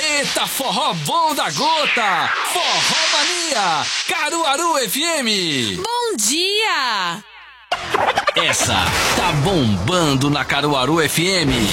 Eita, forró bom da gota! Forró Mania! Caruaru FM! Bom dia! Essa tá bombando na Caruaru FM.